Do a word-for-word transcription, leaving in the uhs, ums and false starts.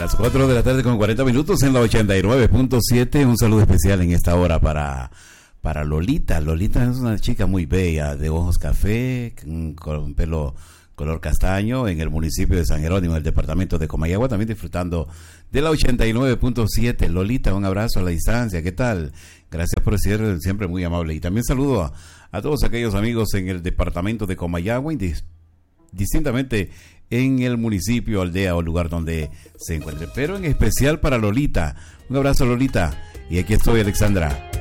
Las cuatro de la tarde con cuarenta minutos en la ochenta y nueve punto siete. Un saludo especial en esta hora para, para Lolita. Lolita es una chica muy bella, de ojos café, con pelo color castaño, en el municipio de San Jerónimo, en el departamento de Comayagua, también disfrutando de la ochenta y nueve punto siete. Lolita, un abrazo a la distancia, ¿qué tal? Gracias por ser siempre muy amable. Y también saludo a, a todos aquellos amigos en el departamento de Comayagua, indis, distintamente en el municipio, aldea o lugar donde se encuentre, pero en especial para Lolita. Un abrazo, Lolita, y aquí estoy, Alexandra.